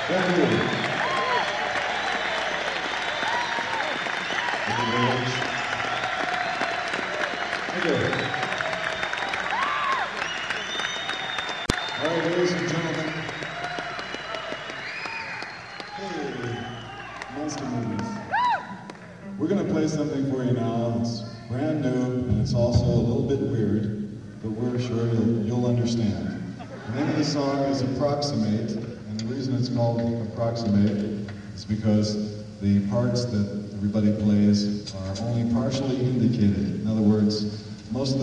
Thank you. Thank you very much. Okay. All right, ladies and gentlemen. Hey, Monster Movies. We're going to play something for you now. It's brand new, and it's also a little bit weird, but we're sure you'll understand. The name of the song is Approximate, and the reason it's called Approximate is because the parts that everybody plays are only partially indicated. In other words, most of the